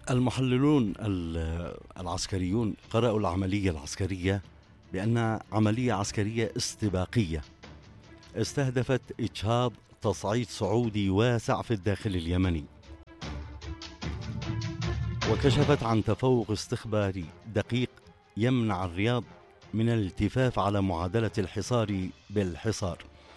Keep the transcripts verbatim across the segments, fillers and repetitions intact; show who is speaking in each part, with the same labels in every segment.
Speaker 1: المحللون العسكريون قرأوا العملية العسكرية بأنها عملية عسكرية استباقية استهدفت إجهاض تصعيد سعودي واسع في الداخل اليمني، وكشفت عن تفوق استخباري دقيق يمنع الرياض من الالتفاف على معادلة الحصار بالحصار.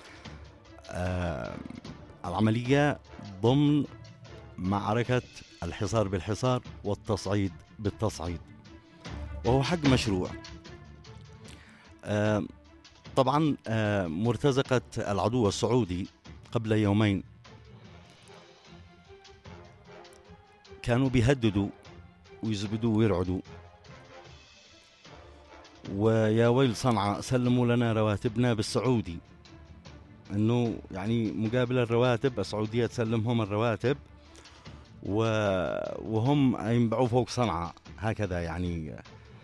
Speaker 1: آه العملية ضمن معركة الحصار بالحصار والتصعيد بالتصعيد، وهو حق مشروع. آه طبعا آه مرتزقة العدو السعودي قبل يومين كانوا بيهددوا ويزبدوا ويرعدوا، ويا ويل صنعاء سلموا لنا رواتبنا بالسعودي، انه يعني مقابل الرواتب السعودية تسلمهم الرواتب وهم ينبعوا فوق صنعاء هكذا. يعني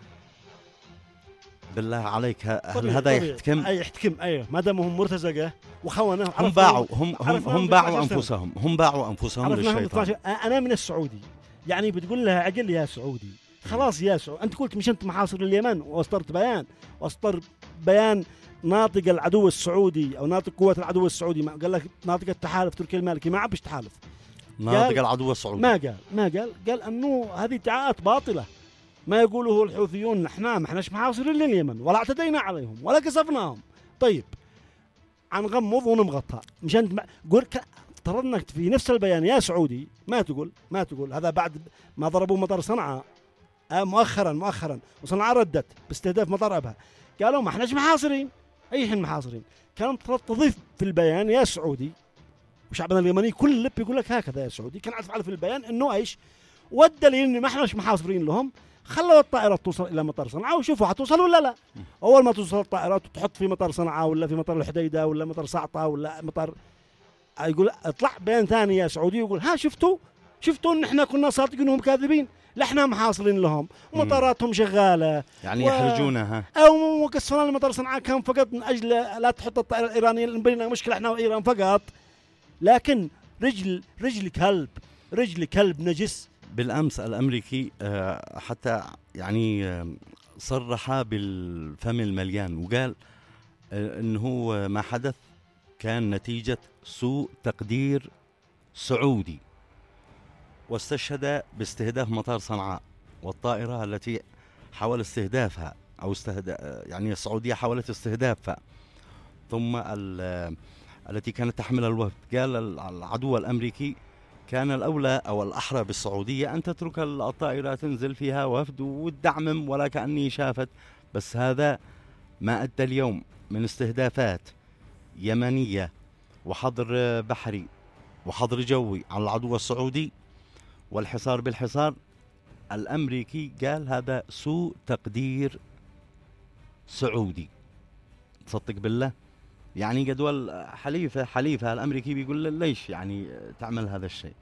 Speaker 1: بالله عليك هل هذا يحتكم؟
Speaker 2: اي يحتكم ايوه، ما دام هم مرتزقه وخونه.
Speaker 1: هم باعوا هم هم, هم باعوا انفسهم هم باعوا انفسهم للشيطان.
Speaker 2: انا من السعودي، يعني بتقول لها عقل يا سعودي، خلاص يا سعودي انت قلت مش انت محاصر اليمن واصدرت بيان واصدر بيان ناطق العدو السعودي او ناطق قوة العدو السعودي، ما قال لك ناطق التحالف تركي المالكي، ما عبش تحالف
Speaker 1: ناطق العدو السعودي،
Speaker 2: ما قال ما قال قال انه هذه ادعاءات باطله، ما يقوله الحوثيون نحنا ما احناش محاصرين لليمن ولا اعتدينا عليهم ولا قصفناهم. طيب عنغمض ونمغطها، مش انت ما... قول ك... افترضنا في نفس البيان يا سعودي ما تقول ما تقول هذا بعد ما ضربوا مطار صنعاء آه مؤخرا مؤخرا وصنعاء ردت باستهداف مطار ابها، قالوا ما احناش محاصرين. اي حين محاصرين؟ كان تضيف في البيان يا سعودي، وشعبنا اليمني كل لب يقول لك هكذا يا سعودي، كان عارف في البيان انه ايش، والدليل ان ما احناش محاصرين لهم، خلوا الطائرات توصل الى مطار صنعاء وشوفوا حتوصل ولا لا. اول ما توصل الطائرات وتحط في مطار صنعاء ولا في مطار الحديده ولا مطار صعطه ولا مطار، يقول اطلع بيان ثاني يا سعودي يقول ها شفتوا شفتوا ان احنا كنا صادقين وهم كاذبين، لا احنا محاصرين لهم مطاراتهم شغاله
Speaker 1: يعني و... يحرجونها
Speaker 2: او مقصرين المطار صنعاء كان فقط من اجل لا تحط الطائره الايرانيه بيننا مشكله احنا وايران فقط، لكن رجل رجل كلب رجل كلب نجس.
Speaker 1: بالامس الامريكي حتى يعني صرح بالفم المليان وقال انه ما حدث كان نتيجه سوء تقدير سعودي، واستشهد باستهداف مطار صنعاء والطائرة التي حاول استهدافها أو استهداف يعني السعودية حاولت استهدافها، ثم التي كانت تحمل الوفد. قال العدو الأمريكي كان الأولى أو الأحرى بالسعودية أن تترك الطائرة تنزل فيها وفد وتدعمم ولا كأني شافت، بس هذا ما أدى اليوم من استهدافات يمنية وحظر بحري وحظر جوي على العدو السعودي والحصار بالحصار. الأمريكي قال هذا سوء تقدير سعودي. تصدق بالله؟ يعني جدول حليفة حليفة الأمريكي بيقول ليش يعني تعمل هذا الشيء،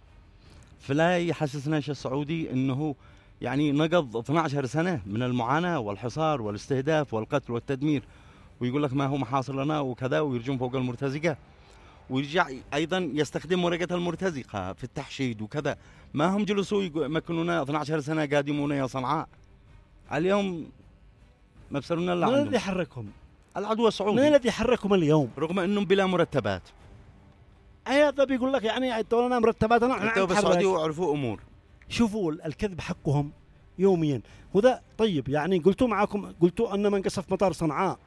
Speaker 1: فلا يحسسناش السعودي أنه يعني نقض اثنتي عشرة سنة من المعاناة والحصار والاستهداف والقتل والتدمير، ويقول لك ما هو محاصر لنا وكذا، ويرجون فوق المرتزقة ويرجع أيضا يستخدم ورقة المرتزقة في التحشيد وكذا. ما هم جلسوا يمكنونا اثنتي عشرة سنة قادمونا يا صنعاء، اليوم ما بصرنا إلا
Speaker 2: عندهم. من الذي حركهم؟
Speaker 1: العدو السعودي.
Speaker 2: من الذي حركهم اليوم
Speaker 1: رغم أنهم بلا مرتبات؟
Speaker 2: هذا بيقول لك يعني تولنا مرتباتنا
Speaker 1: احنا نتوب السعودي وعرفوا أمور.
Speaker 2: شوفوا الكذب حقهم يوميا وذا. طيب يعني قلتوا معاكم قلتوا أن من قصف مطار صنعاء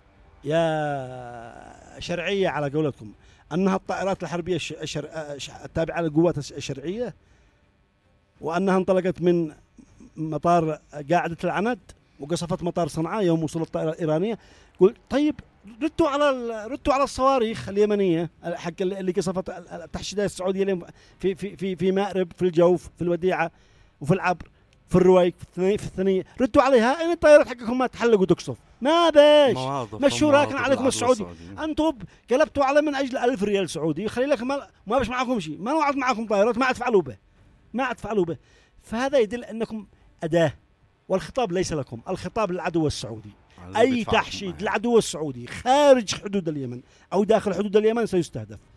Speaker 2: يا شرعية على قولتكم أنها الطائرات الحربية الشر... التابعة للقوات الشرعية، وأنها انطلقت من مطار قاعدة العند وقصفت مطار صنعاء يوم وصول الطائرة الإيرانية. قل طيب ردوا على ال... ردوا على الصواريخ اليمنية حق اللي قصفت التحشيدات السعودية في في في في مأرب في الجوف في الوديعة وفي العبر في الرويك في الثنية في الثنية ردوا عليها. إن الطائرات حقكم ما تحلق وتقصف ما باش مشوا راكن عليكم السعودي. أنتم قلبتوا على من أجل ألف ريال سعودي خلي لك ما ما باش معكم شيء، ما وعد معكم طائرات ما تفعلوا به ما تفعلوا به. فهذا يدل أنكم أداة، والخطاب ليس لكم، الخطاب للعدو السعودي. أي تحشيد للعدو السعودي خارج حدود اليمن أو داخل حدود اليمن سيستهدف.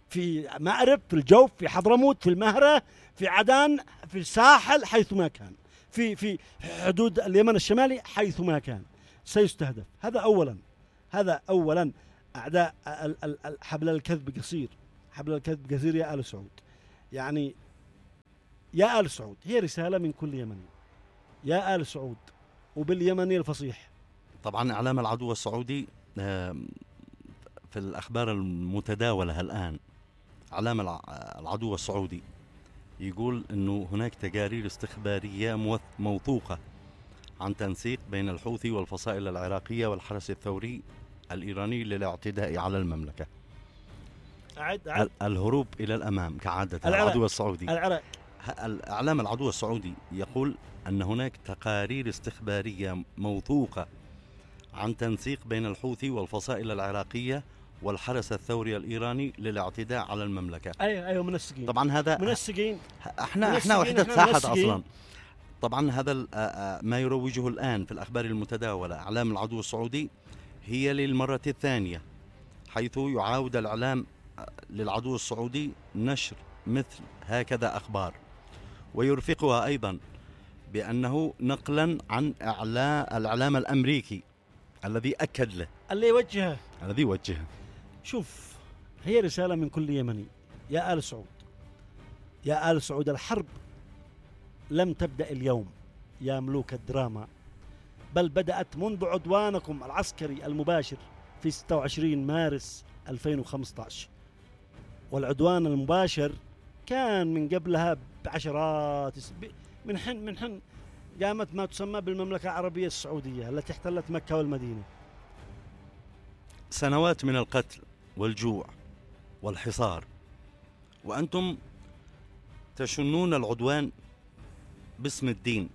Speaker 2: في مأرب، في الجوف، في حضرموت، في المهرة، في عدن، في الساحل، حيثما كان، في في حدود اليمن الشمالي حيثما كان سيستهدف. هذا أولا، هذا أولا. أعداء حبل الكذب قصير، حبل الكذب قصير يا آل سعود. يعني يا آل سعود، هي رسالة من كل يمني، يا آل سعود وباليمني الفصيح.
Speaker 1: طبعا إعلام العدو السعودي في الأخبار المتداولة الآن، إعلام العدو السعودي يقول أنه هناك تقارير استخبارية موثوقة عن تنسيق بين الحوثي والفصائل العراقية والحرس الثوري الإيراني للاعتداء على المملكة.
Speaker 2: عد عد.
Speaker 1: الهروب إلى الأمام كعادة العدو السعودي.
Speaker 2: العراق.
Speaker 1: الإعلام العدو السعودي يقول أن هناك تقارير استخبارية موثوقة عن تنسيق بين الحوثي والفصائل العراقية والحرس الثوري الإيراني للاعتداء على المملكة.
Speaker 2: أيوة أيوة منسقين.
Speaker 1: طبعا هذا
Speaker 2: منسقين.
Speaker 1: احنا احنا وحدة ساحة أصلا. طبعا هذا ما يروجه الآن في الأخبار المتداولة إعلام العدو السعودي هي للمرة الثانية، حيث يعاود الإعلام للعدو السعودي نشر مثل هكذا أخبار، ويرفقها أيضا بأنه نقلا عن الإعلام الأمريكي الذي أكد له،
Speaker 2: اللي يوجهه
Speaker 1: الذي يوجهه.
Speaker 2: شوف، هي رسالة من كل يمني، يا آل سعود، يا آل سعود، الحرب لم تبدأ اليوم يا ملوك الدراما، بل بدأت منذ عدوانكم العسكري المباشر في ستة وعشرين مارس ألفين وخمسة عشر، والعدوان المباشر كان من قبلها بعشرات من حين من حين قامت ما تسمى بالمملكة العربية السعودية التي احتلت مكة والمدينة.
Speaker 1: سنوات من القتل والجوع والحصار، وأنتم تشنون العدوان باسم الدين،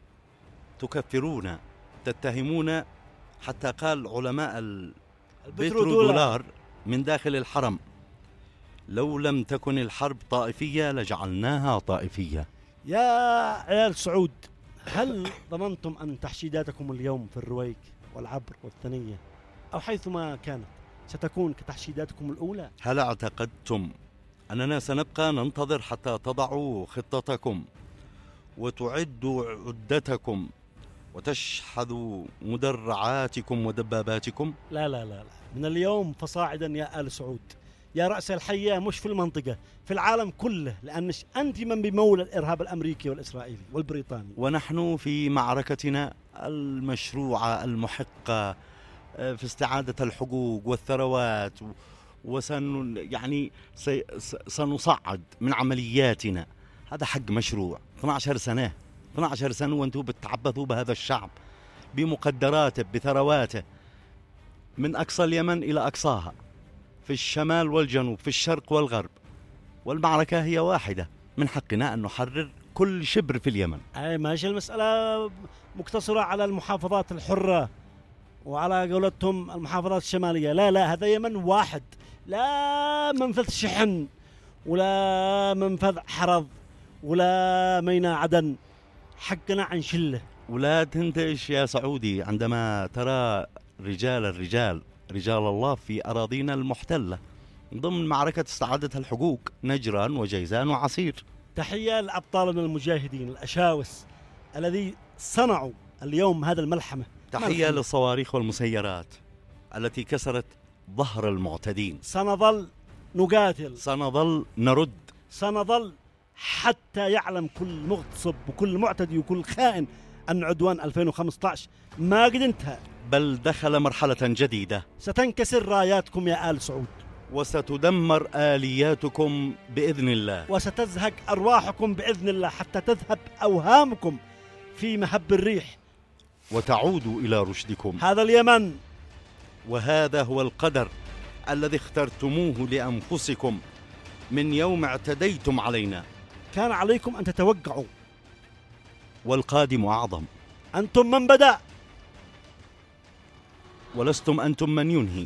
Speaker 1: تكفرون، تتهمون، حتى قال علماء البترو دولار من داخل الحرم: لو لم تكن الحرب طائفية لجعلناها طائفية.
Speaker 2: يا عيال سعود، هل ظننتم أن تحشيداتكم اليوم في الرويك والعبر والثنية أو حيثما كانت ستكون كتحشيداتكم الأولى؟
Speaker 1: هل اعتقدتم أننا سنبقى ننتظر حتى تضعوا خطتكم وتعدوا عدتكم وتشحذوا مدرعاتكم ودباباتكم؟
Speaker 2: لا لا لا لا، من اليوم فصاعدا يا آل سعود، يا رأس الحياة مش في المنطقة، في العالم كله، لأنك أنت من بمولى الإرهاب الأمريكي والإسرائيلي والبريطاني.
Speaker 1: ونحن في معركتنا المشروعة المحقة في استعادة الحقوق والثروات، وسن يعني سنصعد من عملياتنا. هذا حق مشروع. اثنتي عشرة سنة اثنتي عشرة سنة وانتم بتعبثوا بهذا الشعب بمقدراته بثرواته، من أقصى اليمن إلى أقصاها، في الشمال والجنوب، في الشرق والغرب، والمعركة هي واحدة. من حقنا أن نحرر كل شبر في اليمن.
Speaker 2: أي ماشي، المسألة مقتصرة على المحافظات الحرة وعلى قولتهم المحافظات الشمالية. لا لا، هذا يمن واحد، لا منفذ شحن ولا منفذ حرض ولا ميناء عدن. حقنا عن شله.
Speaker 1: ولا تنتش يا سعودي عندما ترى رجال الرجال رجال الله في أراضينا المحتلة ضمن معركة استعادة الحقوق، نجران وجيزان وعسير.
Speaker 2: تحية لأبطالنا المجاهدين الأشاوس الذي صنعوا اليوم هذا الملحمة.
Speaker 1: تحية ملحمة. للصواريخ والمسيرات التي كسرت ظهر المعتدين.
Speaker 2: سنظل نقاتل،
Speaker 1: سنظل نرد،
Speaker 2: سنظل حتى يعلم كل مغتصب وكل معتدي وكل خائن أن عدوان ألفين وخمسة عشر ما قد انتهى،
Speaker 1: بل دخل مرحلة جديدة.
Speaker 2: ستنكسر راياتكم يا آل سعود،
Speaker 1: وستدمر آلياتكم بإذن الله،
Speaker 2: وستزهق أرواحكم بإذن الله، حتى تذهب أوهامكم في مهب الريح
Speaker 1: وتعودوا إلى رشدكم.
Speaker 2: هذا اليمن،
Speaker 1: وهذا هو القدر الذي اخترتموه لأنفسكم من يوم اعتديتم علينا.
Speaker 2: كان عليكم أن تتوقعوا،
Speaker 1: والقادم أعظم.
Speaker 2: أنتم من بدأ
Speaker 1: ولستم أنتم من ينهي.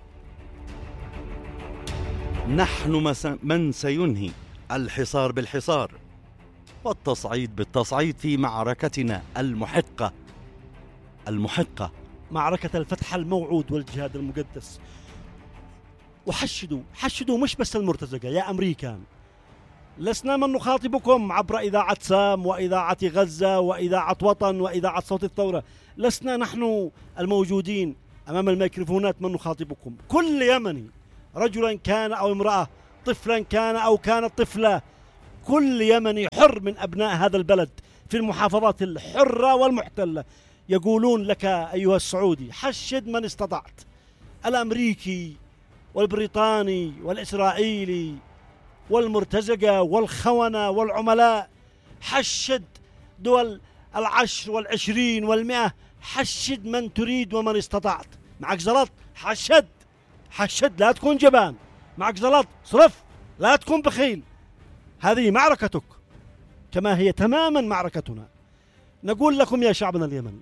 Speaker 1: نحن من سينهي الحصار بالحصار والتصعيد بالتصعيد في معركتنا المحقة المحقة
Speaker 2: معركة الفتح الموعود والجهاد المقدس. وحشدوا حشدوا مش بس المرتزقة يا أمريكان. لسنا من نخاطبكم عبر إذاعة سام وإذاعة غزة وإذاعة وطن وإذاعة صوت الثورة، لسنا نحن الموجودين أمام الميكروفونات من نخاطبكم. كل يمني رجلا كان أو امرأة، طفلا كان أو كانت طفلة، كل يمني حر من أبناء هذا البلد في المحافظات الحرة والمحتلة يقولون لك أيها السعودي حشد من استطعت، الأمريكي والبريطاني والإسرائيلي والمرتزقة والخونة والعملاء، حشد دول العشر والعشرين والمئة، حشد من تريد ومن استطعت. معك زلط حشد حشد، لا تكون جبان، معك زلط صرف، لا تكون بخيل. هذه معركتك كما هي تماما معركتنا. نقول لكم يا شعبنا اليمني،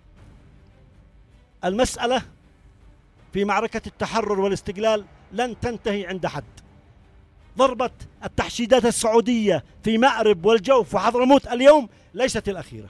Speaker 2: المسألة في معركة التحرر والاستقلال لن تنتهي عند حد. ضربة التحشيدات السعودية في مأرب والجوف وحضرموت اليوم ليست الأخيرة،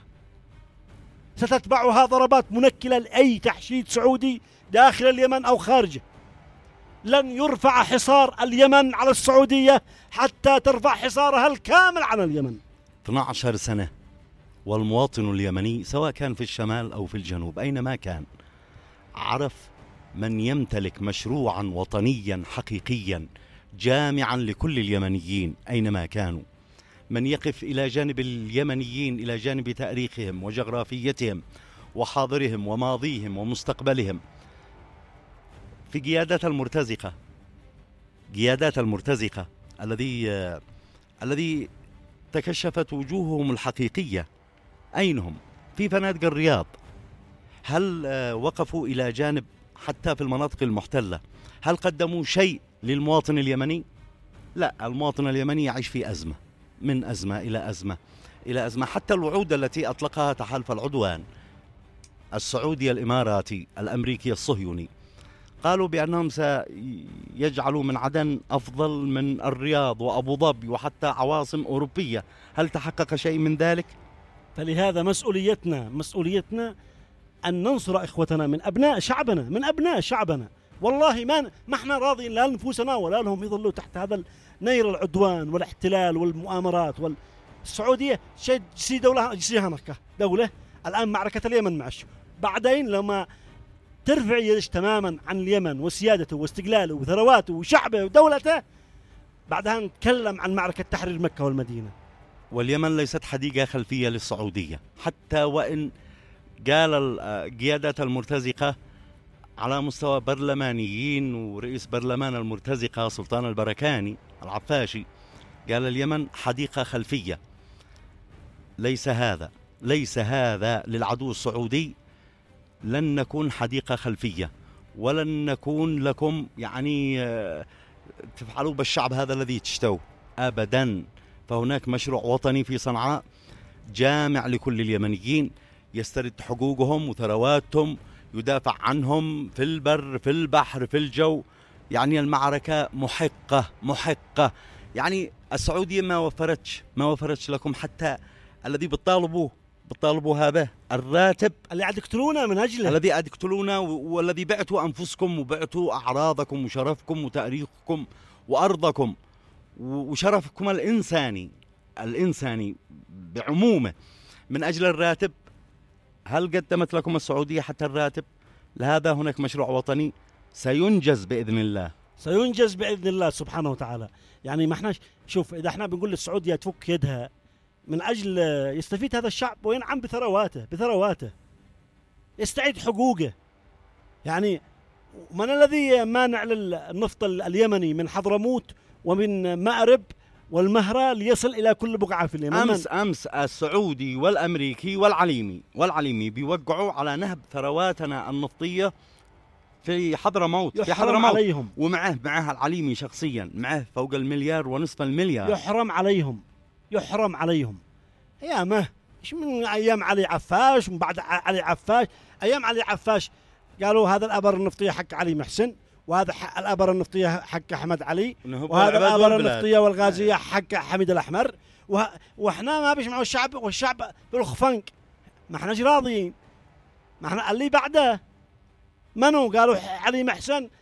Speaker 2: ستتبعها ضربات منكلة لأي تحشيد سعودي داخل اليمن أو خارجه. لن يرفع حصار اليمن على السعودية حتى ترفع حصارها الكامل عن اليمن.
Speaker 1: اثنتي عشرة سنة والمواطن اليمني سواء كان في الشمال أو في الجنوب أينما كان عرف من يمتلك مشروعا وطنيا حقيقيا جامعا لكل اليمنيين أينما كانوا، من يقف إلى جانب اليمنيين إلى جانب تاريخهم وجغرافيتهم وحاضرهم وماضيهم ومستقبلهم. في قيادات المرتزقة قيادات المرتزقة الذي آه الذي تكشفت وجوههم الحقيقية، أين هم؟ في فنادق الرياض. هل آه وقفوا إلى جانب حتى في المناطق المحتلة؟ هل قدموا شيء للمواطن اليمني؟ لا، المواطن اليمني يعيش في أزمة، من أزمة إلى أزمة إلى أزمة. حتى الوعود التي أطلقها تحالف العدوان السعودي الإماراتي الأمريكي الصهيوني، قالوا بأنهم سيجعلوا من عدن أفضل من الرياض وأبو ظبي وحتى عواصم أوروبية. هل تحقق شيء من ذلك؟
Speaker 2: فلهذا مسؤوليتنا مسؤوليتنا أن ننصر إخوتنا من أبناء شعبنا من أبناء شعبنا. والله ما ما احنا راضين لا لنفوسنا ولا لهم يظلوا تحت هذا نير العدوان والاحتلال والمؤامرات. والسعودية شيء دولة جسيها مكة دولة الآن معركة اليمن معش، بعدين لما ترفع يدش تماما عن اليمن وسيادته واستقلاله وثرواته وشعبه ودولته، بعدها نتكلم عن معركة تحرير مكة والمدينة.
Speaker 1: واليمن ليست حديقة خلفية للسعودية، حتى وإن قال قيادات المرتزقة على مستوى برلمانيين ورئيس برلمان المرتزقة سلطان البركاني العفاشي قال اليمن حديقة خلفية. ليس هذا ليس هذا للعدو السعودي. لن نكون حديقة خلفية، ولن نكون لكم يعني تفعلوا بالشعب هذا الذي تشتوه أبدا. فهناك مشروع وطني في صنعاء جامع لكل اليمنيين، يسترد حقوقهم وثرواتهم، يدافع عنهم في البر في البحر في الجو. يعني المعركة محقة محقة. يعني السعودية ما وفرتش ما وفرتش لكم حتى الذي بتطالبوه بتطالبوا هذا الراتب
Speaker 2: اللي عاد يقتلونا من أجله،
Speaker 1: الذي عاد يقتلونا، والذي بعتوا أنفسكم وبعتوا أعراضكم وشرفكم وتاريخكم وأرضكم وشرفكم الإنساني الإنساني بعمومه من أجل الراتب. هل قدمت لكم السعودية حتى الراتب؟ لهذا هناك مشروع وطني سينجز بإذن الله
Speaker 2: سينجز بإذن الله سبحانه وتعالى. يعني ما احنا شوف، إذا احنا بنقول للسعودية تفك يدها من أجل يستفيد هذا الشعب وينعم بثرواته بثرواته يستعيد حقوقه. يعني من الذي مانع للنفط اليمني من حضرموت ومن مأرب والمهرة ليصل إلى كل بقعة في اليمن؟
Speaker 1: أمس أمس السعودي والأمريكي والعليمي والعليمي بيوقعوا على نهب ثرواتنا النفطية في حضرموت في حضرموت
Speaker 2: عليهم،
Speaker 1: ومعه معه العليمي شخصيا معه فوق المليار ونصف المليار.
Speaker 2: يحرم عليهم يحرم عليهم. أيامه إيش من أيام علي عفاش ومن بعد علي عفاش. أيام علي عفاش قالوا هذا الآبار النفطية حق علي محسن، وهذا الآبار النفطية حق أحمد علي، وهذا الآبار النفطية والغازية حق حميد الأحمر. وه... وإحنا ما بيسمعوا الشعب، والشعب بالخفنك ما إحناش راضيين. ما إحنا اللي بعده منو قالوا علي محسن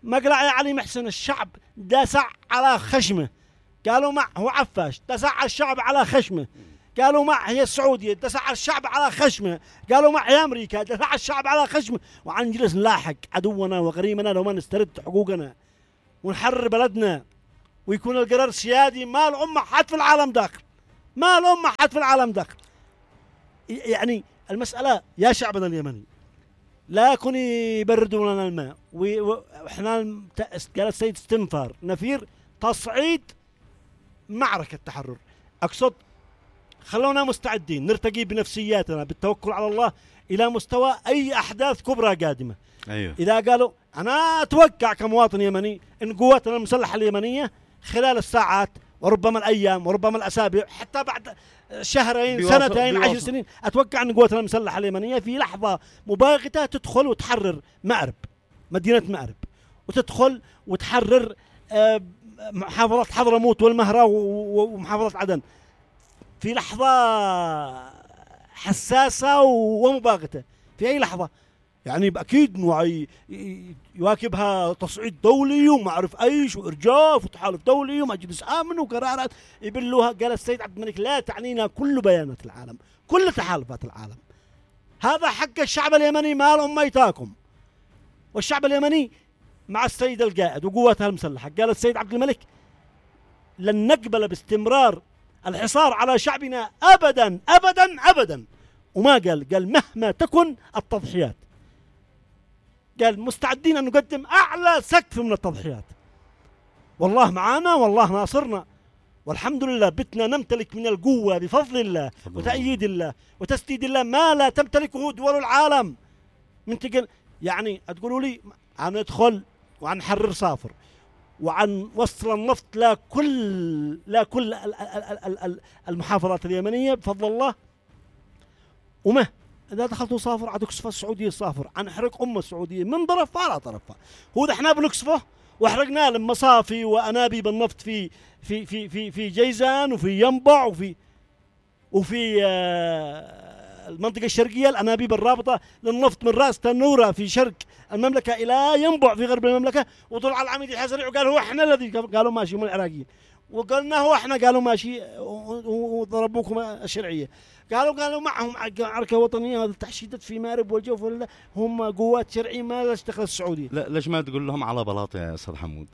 Speaker 2: مقلع يا علي محسن الشعب دسع على خشمه، قالوا مع هو عفاش دسع الشعب على خشمه، قالوا مع هي السعودية دسع الشعب على خشمه، قالوا مع هي أمريكا دسع الشعب على خشمه، وعنجلس نلاحق عدونا وغريمنا لو ما نسترد حقوقنا ونحرر بلدنا ويكون القرار سيادي. ما الأمة حد في العالم داخل، ما الأمة حد في العالم داخل. يعني المسألة يا شعبنا اليمني لا يكون يبردوا لنا الماء وإحنا قال السيد استنفار نفير تصعيد معركة تحرر. أقصد خلونا مستعدين نرتقي بنفسياتنا بالتوكل على الله إلى مستوى أي أحداث كبرى قادمة.
Speaker 1: أيوه.
Speaker 2: إذا قالوا أنا أتوقع كمواطن يمني إن قواتنا المسلحة اليمنية خلال الساعات وربما الأيام وربما الأسابيع حتى بعد شهرين بيواصل سنتين بيواصل. عشر سنين أتوقع أن قواتنا المسلحة اليمنية في لحظة مباغتة تدخل وتحرر مأرب، مدينة مأرب، وتدخل وتحرر محافظة حضرموت والمهرة ومحافظة عدن في لحظة حساسة ومباغتة في أي لحظة. يعني أكيد إنه يواكبها تصعيد دولي وما أعرف أيش وإرجاف وتحالف دولي ومجلس آمن وقرارات يبلوها. قال السيد عبد الملك لا تعنينا كل بيانات العالم كل تحالفات العالم، هذا حق الشعب اليمني ما الأمة يتاكم. والشعب اليمني مع السيد القائد وقواتها المسلحة. قال السيد عبد الملك لن نقبل باستمرار الحصار على شعبنا أبدا أبدا أبدا. وما قال قال مهما تكن التضحيات، قال مستعدين أن نقدم أعلى سقف من التضحيات. والله معانا والله ناصرنا، والحمد لله بتنا نمتلك من القوة بفضل الله وتأييد الله وتسديد الله ما لا تمتلكه دول العالم. من تقل يعني تقولوا لي عن ندخل وعن نحرر صافر وعن وصل النفط لا كل لا كل المحافظات اليمنية بفضل الله. وما إذا دخلتوا صافر عاد اكسفة السعودية صافر عن حرق أمة السعودية من طرفها على طرفها. هو ده احنا بنكسفه وحرقنا لهم مصافي وأنابيب النفط في في في في في جيزان وفي ينبع وفي وفي آه المنطقة الشرقية الأنابيب الرابطة للنفط من رأس تنورة في شرق المملكة إلى ينبع في غرب المملكة. وطلع العميد الحزري وقال هو احنا الذي قالوا ماشي هم العراقيين، وقلنا هو احنا قالوا ماشي وضربوكم الشرعية. قالوا قالوا معهم عركة وطنية هذا تحشيدات في مأرب والجوف ولا هم قوات شرعية ما لش دخل السعودية.
Speaker 1: لا ليش ما تقول لهم على بلاط يا أستاذ حمود؟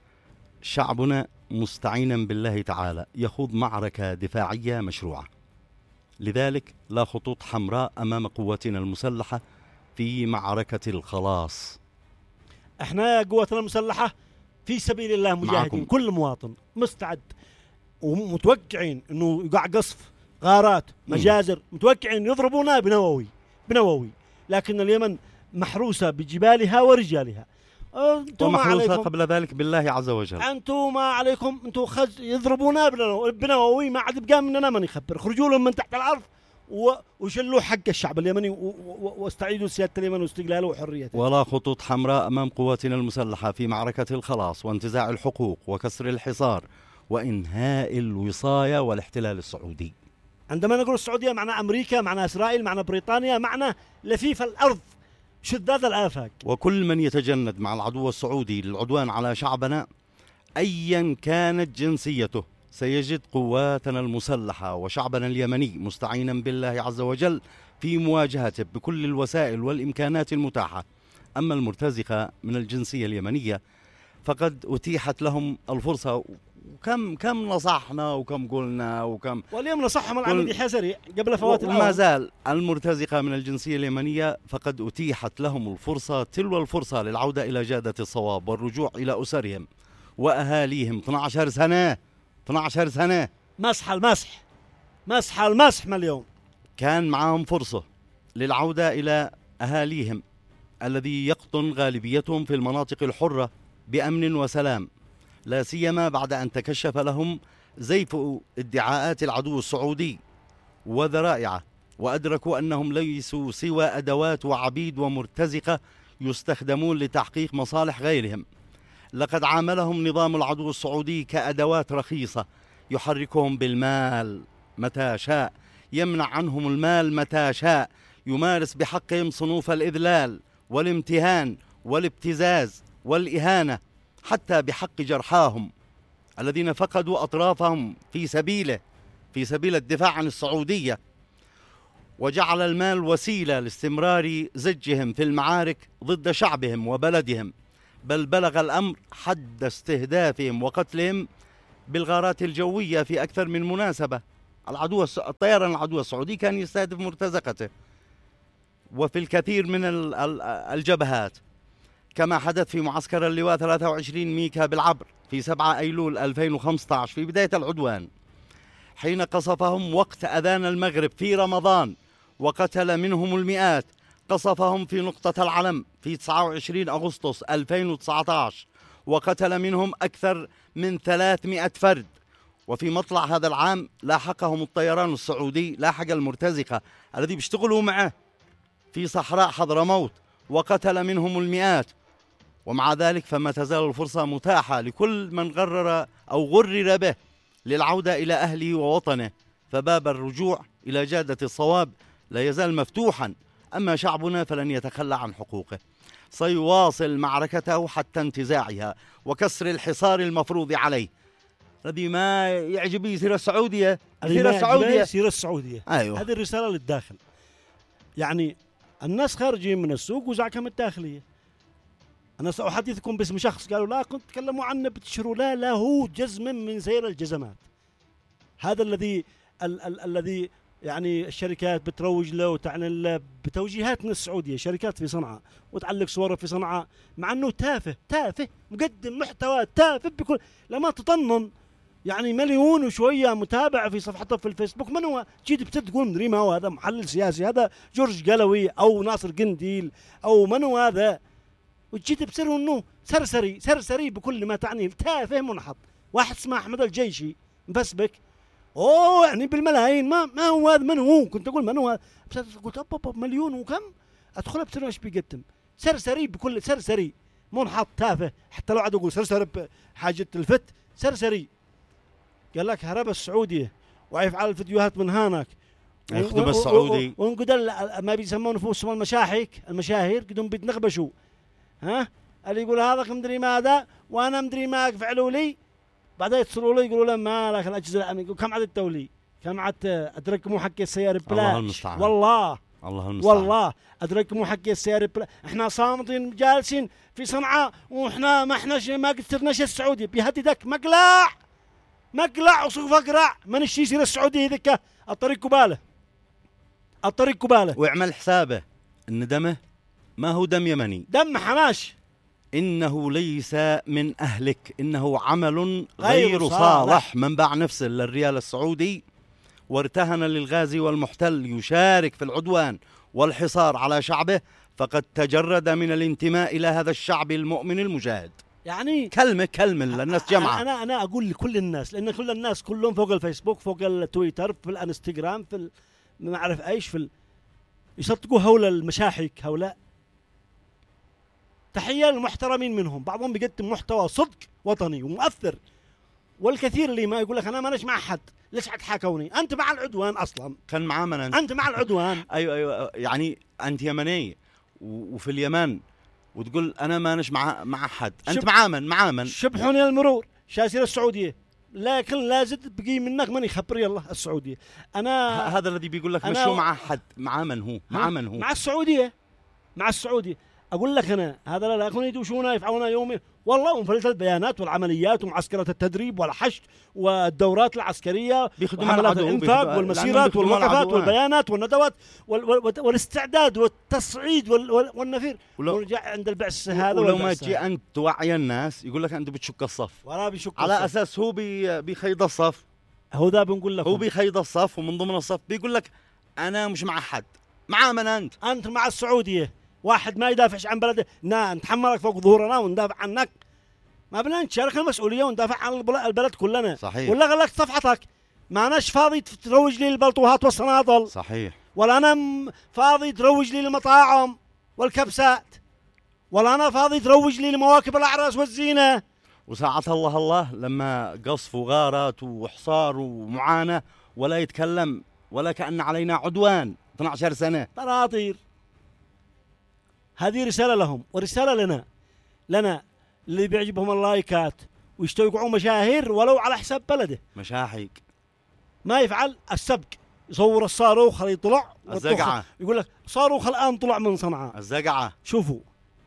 Speaker 1: شعبنا مستعينا بالله تعالى يخوض معركة دفاعية مشروعة، لذلك لا خطوط حمراء أمام قواتنا المسلحة في معركة الخلاص.
Speaker 2: احنا قواتنا المسلحة في سبيل الله مجاهدين، كل مواطن مستعد ومتوقعين انه يقع قصف غارات مجازر، متوقعين يضربونا بنووي بنووي لكن اليمن محروسة بجبالها ورجالها.
Speaker 1: انتم ما عليكم قبل ذلك بالله عز وجل،
Speaker 2: انتم ما عليكم انتم خز يضربونا بنووي ما عاد بقى مننا من يخبر. خرجوا لهم من تحت الارض وشلوا حق الشعب اليمني واستعيدوا سيادة اليمن واستقلاله وحريته.
Speaker 1: ولا خطوط حمراء امام قواتنا المسلحة في معركة الخلاص وانتزاع الحقوق وكسر الحصار وانهاء الوصاية والاحتلال السعودي.
Speaker 2: عندما نقول السعودية معنا أمريكا، معنا إسرائيل، معنا بريطانيا، معنا لفيف الأرض شداد الآفاق.
Speaker 1: وكل من يتجند مع العدو السعودي للعدوان على شعبنا أيا كانت جنسيته سيجد قواتنا المسلحة وشعبنا اليمني مستعينا بالله عز وجل في مواجهته بكل الوسائل والإمكانات المتاحة. أما المرتزقة من الجنسية اليمنية فقد أتيحت لهم الفرصة، وكم كم نصحنا وكم قلنا وكم
Speaker 2: واليوم نصحهم العميد الحزري قبل فوات الأوان.
Speaker 1: وما زال المرتزقة من الجنسية اليمنية فقد أتيحت لهم الفرصة تلو الفرصة للعودة إلى جادة الصواب والرجوع إلى أسرهم وأهاليهم. اثنتي عشرة سنة اثنتي عشرة سنة
Speaker 2: مسح المسح مسح المسح ما اليوم
Speaker 1: كان معهم فرصة للعودة إلى أهاليهم الذي يقطن غالبيتهم في المناطق الحرة بأمن وسلام، لا سيما بعد أن تكشف لهم زيف ادعاءات العدو السعودي وذرائعه، وأدركوا أنهم ليسوا سوى أدوات وعبيد ومرتزقة يستخدمون لتحقيق مصالح غيرهم. لقد عاملهم نظام العدو السعودي كأدوات رخيصة يحركهم بالمال متى شاء، يمنع عنهم المال متى شاء، يمارس بحقهم صنوف الإذلال والامتهان والابتزاز والإهانة حتى بحق جرحاهم الذين فقدوا أطرافهم في سبيله في سبيل الدفاع عن السعودية، وجعل المال وسيلة لاستمرار زجهم في المعارك ضد شعبهم وبلدهم، بل بلغ الأمر حد استهدافهم وقتلهم بالغارات الجوية في أكثر من مناسبة. العدو الطيران العدو السعودي كان يستهدف مرتزقته وفي الكثير من الجبهات، كما حدث في معسكر اللواء ثلاثة وعشرين ميكا بالعبر في سبعة أيلول ألفين وخمسة عشر في بداية العدوان، حين قصفهم وقت أذان المغرب في رمضان وقتل منهم المئات. قصفهم في نقطة العلم في تسعة وعشرين أغسطس ألفين وتسعة عشر وقتل منهم أكثر من ثلاثمئة فرد. وفي مطلع هذا العام لاحقهم الطيران السعودي، لاحق المرتزقة الذي بيشتغلوا معه في صحراء حضرموت وقتل منهم المئات. ومع ذلك فما تزال الفرصة متاحة لكل من غرر أو غرر به للعودة إلى أهله ووطنه، فباب الرجوع إلى جادة الصواب لا يزال مفتوحا. أما شعبنا فلن يتخلى عن حقوقه، سيواصل معركته حتى انتزاعها وكسر الحصار المفروض عليه. الذي ما يعجبه يصير السعودية يصير السعودية
Speaker 2: يصير السعودية.
Speaker 1: أيوة.
Speaker 2: هذه الرسالة للداخل، يعني الناس خارجين من السوق وزعكم الداخلية. أنا سأحدثكم باسم شخص قالوا لا كنت تكلموا عنه بتشروا، لا لا هو جزم من سير الجزمات. هذا الذي ال- ال- الذي يعني الشركات بتروج له وتعلن له بتوجيهات من السعودية، شركات في صنعاء وتعلق صوره في صنعاء، مع أنه تافه تافه مقدم محتوى تافه بكل لما تطنن، يعني مليون وشوية متابع في صفحته في الفيسبوك. من هو؟ جيت بتقول مدري ما هو، هذا محلل سياسي، هذا جورج قلوي أو ناصر قنديل أو من هو هذا، وجيت بصير انه سرسري سرسري بكل ما تعنيه، تافه منحط. واحد اسمه احمد الجيشي مفسبك، اوه يعني بالملايين، ما ما هو هذا، من هو؟ كنت اقول من هو، بس قلت اب اب مليون وكم، ادخل بصير ايش بيقدم، سرسري بكل سرسري منحط تافه. حتى لو عاد اقول سرسري بحاجه الفت، سرسري. قال لك هرب السعوديه ويفعل الفيديوهات من هناك
Speaker 1: يخدم السعودي،
Speaker 2: ونقول ما بيسمون نفوسهم المشاحك المشاهير قدهم بيتنغبشوا، ها اللي يقول هذا مدري ماذا وانا مدري ما فعلوا لي، بعدين يتصلوا لي يقولوا له ما لك الاجهزه الامنيه، كم عدد التولي، كم عدد ادركموا حق السياره بلاش، والله
Speaker 1: الله المستعان،
Speaker 2: والله ادركموا حق السياره بلاش. احنا صامتين جالسين في صنعاء واحنا ما احناش ما قصرناش السعوديه بيهددك مقلع مقلع وصوف اقرع من الشي يصير السعوديه ذيك الطريق كباله الطريق كباله،
Speaker 1: ويعمل حسابه ان دمه ما هو دم يمني،
Speaker 2: دم حماش،
Speaker 1: إنه ليس من أهلك، إنه عمل غير صالح. من باع نفسه للريال السعودي وارتهن للغازي والمحتل يشارك في العدوان والحصار على شعبه، فقد تجرد من الانتماء إلى هذا الشعب المؤمن المجاهد.
Speaker 2: يعني
Speaker 1: كلمة كلمة للناس جمعة.
Speaker 2: أنا أنا أقول لكل الناس، لأن كل الناس كلهم فوق الفيسبوك، فوق التويتر، في الانستغرام، في ما أعرف إيش، في ال... يصدقوا هول المشاحك هؤلاء. تحية للمحترمين منهم، بعضهم بيقدم محتوى صدق وطني ومؤثر، والكثير اللي ما يقول لك أنا ما نش مع حد، ليش حتحاكوني؟ أنت مع العدوان أصلا،
Speaker 1: كان معاه من أنت؟
Speaker 2: أنت مع العدوان.
Speaker 1: أيوة أيوة، يعني أنت يمني وفي اليمن وتقول أنا ما نش مع مع حد، أنت مع من؟ مع من؟
Speaker 2: شبحوني المرور شاسير السعودية، لكن لازم بقي منك من يخبر يلا السعودية. أنا
Speaker 1: هذا الذي بيقول لك مشوا مع حد، مع من هو؟ مع من هو؟
Speaker 2: مع السعودية، مع السعودية. أقول لك أنا هذا لا يكون يدوشونا يفعلون يومين، والله ومفلت البيانات والعمليات ومعسكرات التدريب والحشد والدورات العسكرية وحملات الإنفاق والمسيرات والوقفات والبيانات والندوات وال وال والاستعداد والتصعيد وال والنفير، ونرجع عند البعث هذا.
Speaker 1: ولو ما تجي أنت توعي الناس يقول لك أنت بتشك الصف،
Speaker 2: ولا بيشك
Speaker 1: على
Speaker 2: الصف.
Speaker 1: أساس هو بي بيخيض الصف،
Speaker 2: هو ذا بنقول لك
Speaker 1: هو بيخيض الصف، ومن ضمن الصف بيقول لك أنا مش مع حد. مع من أنت؟
Speaker 2: أنت مع السعودية. واحد ما يدافعش عن بلده نا نتحملك فوق ظهورنا وندافع عنك، ما بدنا نتشارك المسؤوليه وندافع عن البلد كلنا.
Speaker 1: صحيح.
Speaker 2: ولا غلقت صفحتك، ما اناش فاضي تروج لي البلطوهات والصنادل.
Speaker 1: صحيح.
Speaker 2: ولا انا فاضي تروج لي المطاعم والكبسات، ولا انا فاضي تروج لي لمواكب الاعراس والزينه.
Speaker 1: وساعتها الله الله لما قصف وغارات وحصار ومعاناه ولا يتكلم، ولا كأن علينا عدوان اثنتي عشرة سنة.
Speaker 2: طراطير. هذه رسالة لهم ورسالة لنا، لنا اللي بيعجبهم اللايكات ويشتوقعوا مشاهير ولو على حساب بلده.
Speaker 1: مشاحق
Speaker 2: ما يفعل السبق، يصور الصاروخ اللي يطلع
Speaker 1: الزقعة،
Speaker 2: يقول لك صاروخ الآن طلع من صنعاء
Speaker 1: الزقعة.
Speaker 2: شوفوا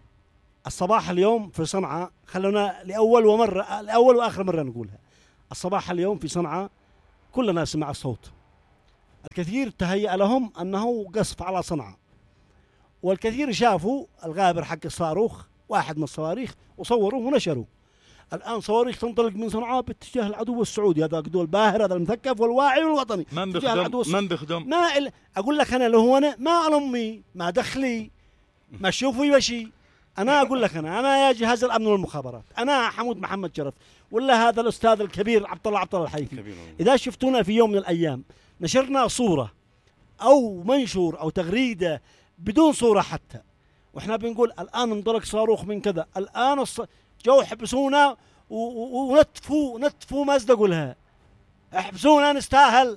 Speaker 2: الصباح اليوم في صنعاء، خلونا لأول ومرة لأول وآخر مرة نقولها، الصباح اليوم في صنعاء كلنا سمع الصوت. الكثير تهيأ لهم أنه قصف على صنعاء، والكثير شافوا الغابر حق الصاروخ واحد من الصواريخ وصوروه ونشروه. الآن صواريخ تنطلق من صنعاء باتجاه العدو السعودي، هذا العدو الباهر، هذا المثقف والواعي والوطني.
Speaker 1: من بيخدم من بيخدم
Speaker 2: ما ال... أقول لك أنا له أنا ما ألمي ما دخلي ما شوفوا يمشي. أنا أقول لك أنا أنا يا جهاز الأمن والمخابرات، أنا حمود محمد شرف ولا هذا الأستاذ الكبير عبد الله عبد الله الحيثي، إذا شفتونا في يوم من الأيام نشرنا صورة أو منشور أو تغريدة بدون صورة حتى، وإحنا بنقول الآن انطلق صاروخ من كذا، الآن الص... جو حبسونا ونتفوا نتفوا ما أصدقوا لها، احبسونا نستاهل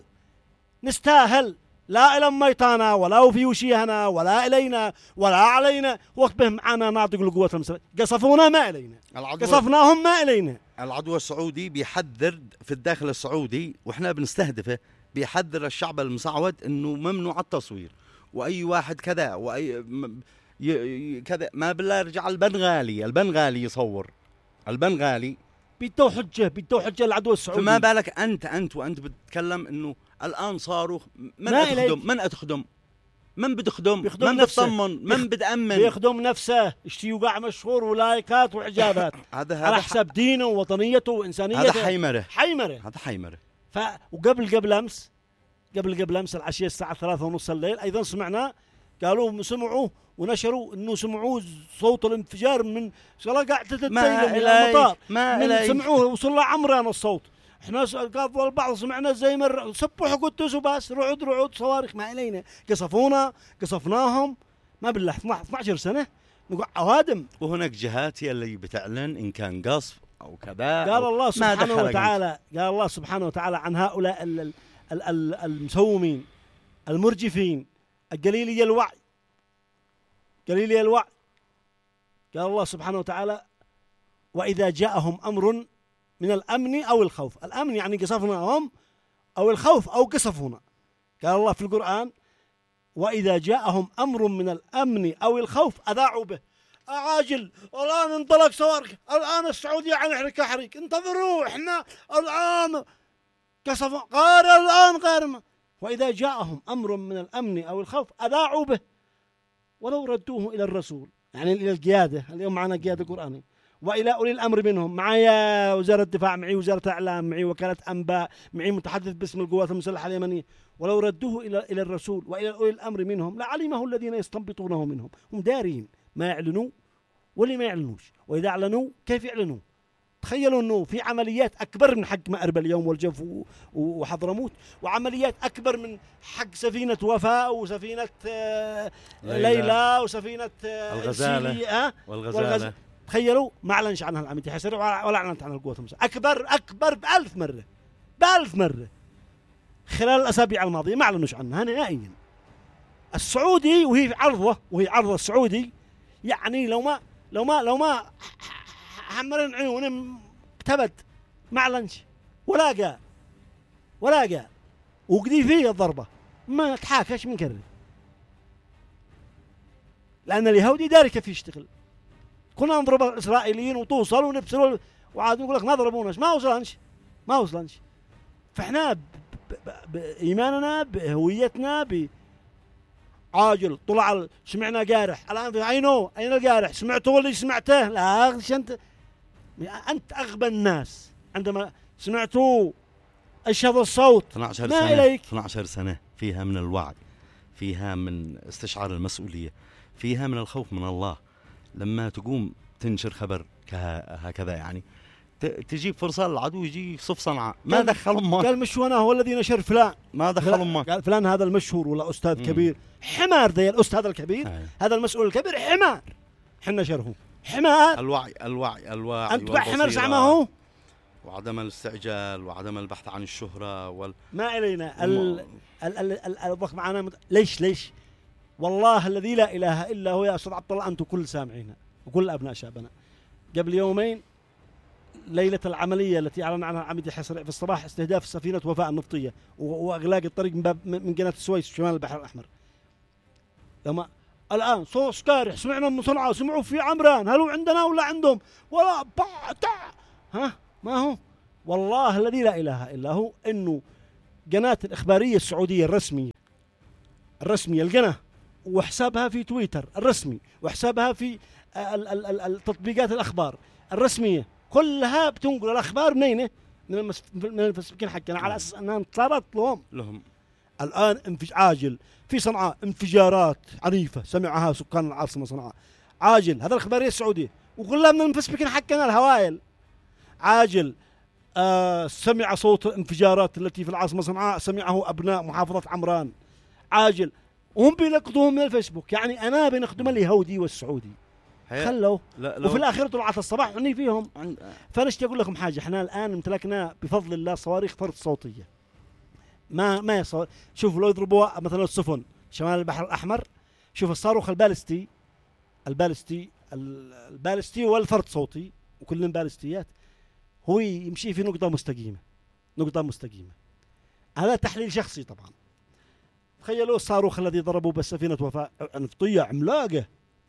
Speaker 2: نستاهل، لا إلى ميطانا ولا في وشيهنا ولا إلينا ولا علينا، وقت بهم معنا ناطق القوة المسلمة، قصفونا ما إلينا، قصفناهم ما إلينا.
Speaker 1: العدو السعودي بيحذر في الداخل السعودي وإحنا بنستهدفه، بيحذر الشعب المسعود إنه ممنوع التصوير، وأي واحد كذا وأي ي... كذا ما بالله يرجع البنغالي البنغالي يصور، البنغالي
Speaker 2: بيدو حجة بيدو حجة العدو السعودي.
Speaker 1: فما بالك أنت أنت وأنت بتتكلم إنه الآن صاروخ من أتخدم من أتخدم من بتخدم من بتطمن من بتأمن،
Speaker 2: بيخدم نفسه، اشتيوقع مشهور ولايكات وإعجابات
Speaker 1: هذا
Speaker 2: على حساب دينه ووطنيته وإنسانيته.
Speaker 1: هذا حيمرة
Speaker 2: حيمرة
Speaker 1: هذا حيمرة.
Speaker 2: ف وقبل قبل أمس قبل قبل أمس العشية الساعة ثلاثة ونص الليل أيضا سمعنا قالوا سمعوا ونشروا إنه سمعوا صوت الانفجار من شغلة قاعدة تتيلم إلى المطار، من سمعوه وصل لعمران الصوت. احنا قال البعض سمعنا زي مر سبحوا قدس وبس رعود رعود صواريخ ما إلينا، قصفونا قصفناهم ما بالله اثني عشر سنة نقع عوادم.
Speaker 1: وهناك جهات هي اللي بتعلن إن كان قصف أو كذا.
Speaker 2: قال الله سبحانه وتعالى قال الله سبحانه وتعالى عن هؤلاء ال ال ال المسومين المرجفين القليلي الوعي قليلي الوعي. قال الله سبحانه وتعالى وإذا جاءهم أمر من الأمن أو الخوف، الأمن يعني قصفناهم، أو الخوف أو قصفونا. قال الله في القرآن وإذا جاءهم أمر من الأمن أو الخوف أذاعوا به. عاجل الآن انطلق صواريخ، الآن السعودية عن حريك حريك، انتظروا احنا الآن قصف قار الآن قارمة. وإذا جاءهم أمر من الأمن أو الخوف أذاعوا به ولو ردوه إلى الرسول، يعني إلى القيادة. اليوم معنا قيادة قرآنية، وإلى أولي الأمر منهم، معي وزارة الدفاع، معي وزارة الإعلام، معي وكالة أنباء، معي متحدث باسم القوات المسلحة اليمنية، ولو ردوه إلى إلى الرسول وإلى أولي الأمر منهم لعلمه الذين يستنبطونه منهم. هم دارين ما يعلنوا واللي ما يعلنوش، وإذا أعلنوا كيف يعلنوا؟ تخيلوا أنه في عمليات أكبر من حق مأرب اليوم والجوف وحضرموت، وعمليات أكبر من حق سفينة وفاء وسفينة ليلى وسفينة
Speaker 1: الغزالة والغزالة.
Speaker 2: تخيلوا ما أعلنش عنها العميد حسن ولا أعلنت عنها القوات المسلحة. أكبر أكبر بألف مرة بألف مرة خلال الأسابيع الماضية ما أعلنوش عنها نهائيا. السعودي وهي عرضة وهي عرضة السعودي، يعني لو ما لو ما لو ما حمرن عيونه ابتبد ما أعلنش ولا قال ولا قال وقدي فيه الضربة ما تحاكش من كره، لأن اليهودي داري كيف يشتغل. كنا نضرب الإسرائيليين وتوصل ونبسل وعاد نقول لك ما ضربوناش، ما وصلنش ما وصلنش. فإحنا بإيماننا بهويتنا بعاجل طلع سمعنا قارح الآن في عينه أين القارح؟ سمعته ولا سمعته؟ لا أنت أنت أغبى الناس عندما سمعتوا أشهد الصوت.
Speaker 1: اثني عشر سنة إليك. اثني عشر سنة فيها من الوعي، فيها من استشعار المسؤولية، فيها من الخوف من الله. لما تقوم تنشر خبر هكذا يعني تجيب فرصة للعدو يجي يصف صنعاء. ما دخل أمك؟
Speaker 2: قال مش وانا هو الذي نشر فلان،
Speaker 1: ما دخل أمك؟
Speaker 2: قال فلان هذا المشهور ولا أستاذ مم. كبير حمار. ذي الأستاذ الكبير هاي. هذا المسؤول الكبير حمار، حنا نشره حمار.
Speaker 1: الوعي الوعي الوعي
Speaker 2: أنت حمار زعمه
Speaker 1: وعدم الاستعجال وعدم البحث عن الشهرة وال
Speaker 2: ما إلينا ال ال الضغط معنا مد... ليش ليش والله الذي لا إله إلا هو يا أستاذ عبد الله أنتم كل سامعين وكل أبناء شعبنا قبل يومين ليلة العملية التي أعلن عنها العميد الحصري في الصباح استهداف سفينة وفاء النفطية وإغلاق الطريق من باب من قناة السويس شمال البحر الأحمر. لما الآن صوت سكارح سمعنا من صنعاء، سمعوا في عمران، هل هو عندنا ولا عندهم ولا بع ها ما هو. والله الذي لا إله إلا هو إنه قناة الإخبارية السعودية الرسمية الرسمية القناة وحسابها في تويتر الرسمي وحسابها في التطبيقات الأخبار الرسمية كلها بتنقل الأخبار منين؟ من المسؤولين حقنا على أساس أنها انتصارات لهم.
Speaker 1: لهم
Speaker 2: الآن انفج عاجل في صنعاء انفجارات عنيفة سمعها سكان العاصمة صنعاء عاجل، هذا الإخبارية السعودية وكلها من المسؤولين حقنا الهوائل عاجل. آه سمع صوت الانفجارات التي في العاصمة صنعاء سمعه أبناء محافظة عمران عاجل، وهم بينقضوهم من الفيسبوك. يعني أنا بنخدم اليهودي والسعودي خلوا وفي الأخير طلعت الصباح عني فيهم. فنشتي أقول لكم حاجة، احنا الآن امتلكنا بفضل الله صواريخ فرد صوتية ما ما يصور. شوفوا لو يضربوا مثلا السفن شمال البحر الأحمر، شوف الصاروخ البالستي البالستي البالستي والفرد صوتي وكلهم بالستيات هو يمشي في نقطة مستقيمة نقطة مستقيمة. هذا تحليل شخصي طبعا. تخيلوا الصاروخ الذي ضربوا بالسفينة وفاء نفطية عملاقة،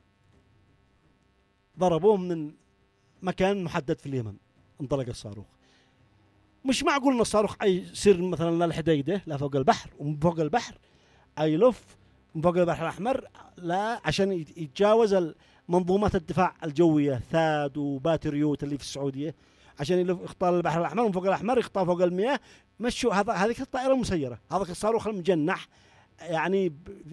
Speaker 2: ضربوه من مكان محدد في اليمن، انطلق الصاروخ. مش معقول ان الصاروخ اي يصير مثلا للحديدة لا فوق البحر ومن فوق البحر اي لف من فوق البحر الاحمر لا عشان يتجاوز منظومات الدفاع الجوية ثاد وباتريوت اللي في السعودية عشان يلف يختار البحر الاحمر ومن فوق الاحمر يختار فوق المياه. مشوا هذا هذيك الطائرة المسيرة، هذا الصاروخ المجنح يعني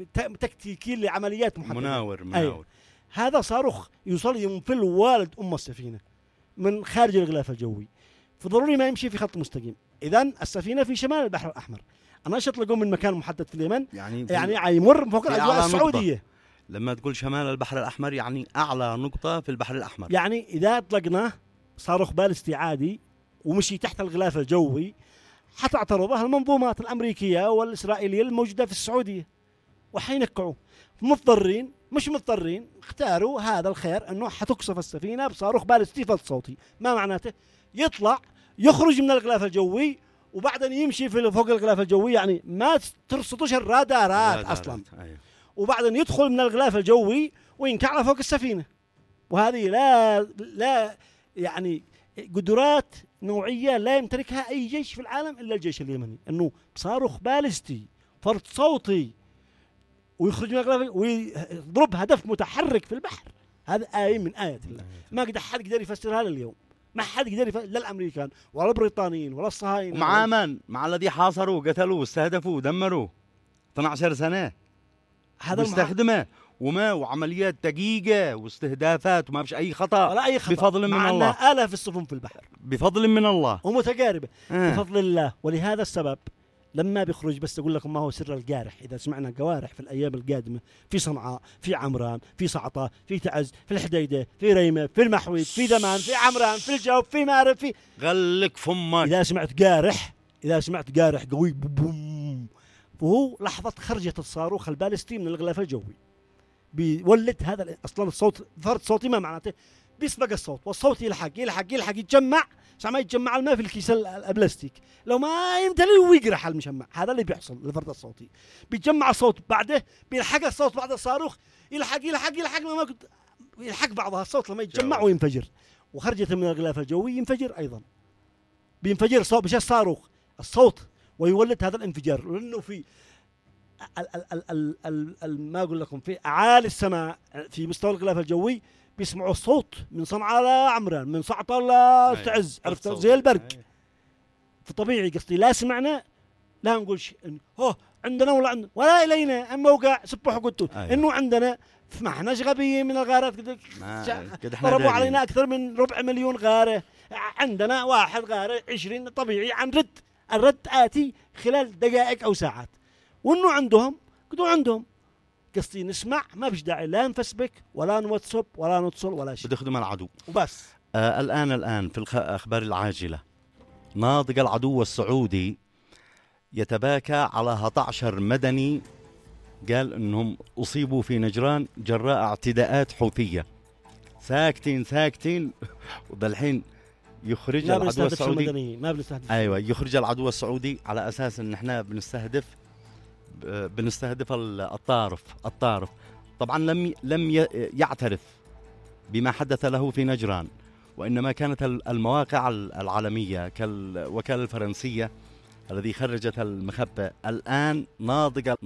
Speaker 2: تكتيكي لعمليات محددة
Speaker 1: مناور مناور
Speaker 2: أي. هذا صاروخ يوصل ينفل والد أم السفينة من خارج الغلاف الجوي، فضروري ما يمشي في خط مستقيم. إذن السفينة في شمال البحر الأحمر، أنا أطلقوا من مكان محدد في اليمن
Speaker 1: يعني
Speaker 2: يعني يمر فوق الأجواء السعودية
Speaker 1: نقطة. لما تقول شمال البحر الأحمر يعني أعلى نقطة في البحر الأحمر.
Speaker 2: يعني إذا أطلقناه صاروخ بالستي عادي ومشي تحت الغلاف الجوي حتعترضها المنظومات الأمريكية والإسرائيلية الموجودة في السعودية وحينكعوا. مضطرين مش مضطرين اختاروا هذا الخير انه حتقصف السفينة بصاروخ بالستي فلت صوتي. ما معناته؟ يطلع يخرج من الغلاف الجوي وبعدين يمشي في فوق الغلاف الجوي، يعني ما ترصدوش الرادارات اصلا.
Speaker 1: أيوه.
Speaker 2: وبعدين يدخل من الغلاف الجوي وينكع فوق السفينة. وهذه لا لا يعني قدرات نوعية لا يمتلكها أي جيش في العالم إلا الجيش اليمني، أنه بصاروخ بالستي فرد صوتي ويخرج من الغلاف ويضرب هدف متحرك في البحر. هذا آية من آيات الله، ما قد حد قدر يفسرها لليوم، ما حد قدر يفسر لا الأمريكان ولا البريطانيين ولا الصهاينة.
Speaker 1: مع من؟ مع الذي حاصروا وقتلوا واستهدفوا ودمروا اثنتي عشرة سنة
Speaker 2: هذا
Speaker 1: مستخدمة المح... وما وعمليات دقيقة واستهدافات وما فيش أي خطأ
Speaker 2: ولا أي خطأ
Speaker 1: بفضل من الله.
Speaker 2: آلاف السفن في البحر
Speaker 1: بفضل من الله
Speaker 2: ومتقاربة
Speaker 1: آه.
Speaker 2: بفضل الله. ولهذا السبب لما بيخرج بس أقول لكم ما هو سر القارح. إذا سمعنا قوارح في الأيام القادمة في صنعاء في عمران في صعطة في تعز في الحديدة في ريمة في المحويد في دمان في عمران في الجوف في مارب في
Speaker 1: غلق فمك.
Speaker 2: إذا سمعت قارح إذا سمعت قارح قوي بوم وهو لحظة خرجة الصاروخ البالستي من الغلاف الجوي بيولد هذا أصلا الصوت فرد صوتي. ما معناته؟ بيسبق الصوت والصوت يلحق يلحق يلحق يتجمع عشان ما يتجمع الماء في الكيس البلاستيك لو ما يمتلي ويقرح المشمع. هذا اللي بيحصل للفرد الصوتي، بيتجمع الصوت بعده بيلحق الصوت بعد الصاروخ يلحق يلحق يلحق ما كنت يلحق بعضها الصوت لما يتجمع جوه. وينفجر. وخرجت من الغلاف الجوي ينفجر أيضا، بينفجر صوت مش الصاروخ الصوت ويولد هذا الانفجار. لأنه في ال ال ال ال ال ال ما أقول لكم في أعالي السماء في مستوى الغلاف الجوي بيسمعوا الصوت من صنعاء لعمران من صعطة لتعز، عرفت زي البرق. فطبيعي قصدي لا سمعنا لا نقولش هو عندنا ولا عندنا ولا إلينا أما وقع سبحوا قلتوا إنه عندنا ما احناش غبيين من الغارات. ضربوا علينا أكثر من ربع مليون غارة، عندنا واحد غارة عشرين طبيعي عن رد. الرد آتي خلال دقائق أو ساعات، وإنه عندهم قدوا عندهم قصدي نسمع ما بيش داعي لا نفسبك ولا نواتساب ولا نتصل ولا شيء.
Speaker 1: بده يخدم العدو
Speaker 2: وبس.
Speaker 1: آه الآن الآن في الأخبار العاجلة ناطق العدو السعودي يتباكى على أحد عشر مدني قال أنهم أصيبوا في نجران جراء اعتداءات حوثية. ساكتين ساكتين وده الحين يخرج
Speaker 2: ما
Speaker 1: العدو
Speaker 2: بنستهدف
Speaker 1: السعودي.
Speaker 2: المدنيين، ما بنستهدف.
Speaker 1: ايوه يخرج العدو السعودي على اساس ان احنا بنستهدف بنستهدف الطارف الطارف. طبعا لم لم يعترف بما حدث له في نجران، وانما كانت المواقع العالميه كالوكاله الفرنسيه الذي خرجت المخبأ الان ناضجه